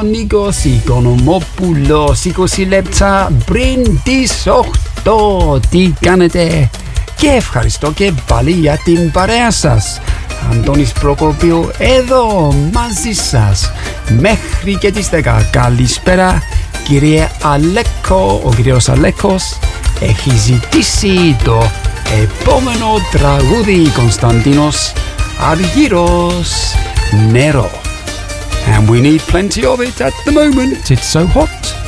ο Νίκος Οικονομόπουλος, 20 λεπτά πριν τις 8. Τι κάνετε? Και ευχαριστώ και πάλι για την παρέα σας. Αντώνης Προκοπίου εδώ μαζί σας μέχρι και τις 10. Καλησπέρα κύριε Αλέκο. Ο κύριος Αλέκος έχει ζητήσει το επόμενο τραγούδι. Κωνσταντίνος Αργύρος, Νερό. And we need plenty of it at the moment. It's so hot.